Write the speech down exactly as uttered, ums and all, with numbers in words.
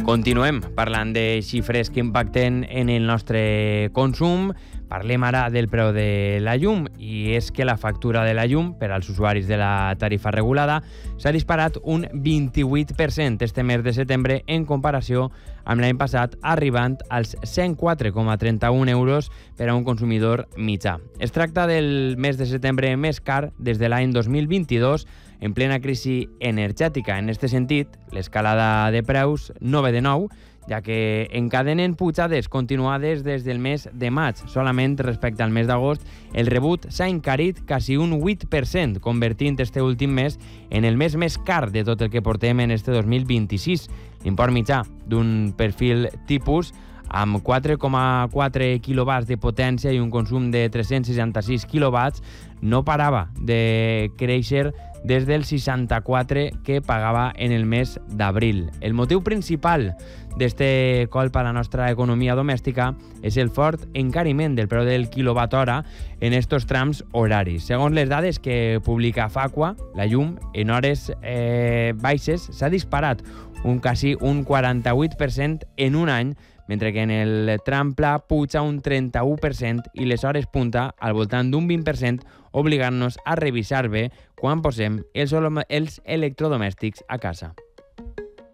Continuem parlant de xifres que impacten en el nostre consum. Parlem ara del preu de la llum, i és que la factura de la llum per als usuaris de la tarifa regulada s'ha disparat un vint-i-vuit per cent este mes de setembre en comparació amb l'any passat, arribant als cent quatre coma trenta-un euros per a un consumidor mitjà. Es tracta del mes de setembre més car des de l'any dos mil vint-i-dos, en plena crisi energètica. En aquest sentit, l'escalada de preus no ve de nou, ja que encadenen pujades continuades des del mes de maig. Solament respecte al mes d'agost, el rebut s'ha encarit quasi un vuit per cent, convertint este últim mes en el mes més car de tot el que portem en este dos mil vint-i-sis. L'import mitjà d'un perfil tipus amb quatre coma quatre quilowatts de potència i un consum de tres-cents seixanta-sis quilowatts no parava de créixer des del seixanta-quatre que pagava en el mes d'abril. El motiu principal d'este colp a la nostra economia domèstica és el fort encariment del preu del quilowatt hora en estos trams horaris. Segons les dades que publica Facua, la llum en hores eh, baixes s'ha disparat un quasi un quaranta-vuit per cent en un any, mentre que en el tram pla puja un trenta-u per cent i les hores punta al voltant d'un vint per cent, obligant-nos a revisar bé quan posem els, els electrodomèstics a casa.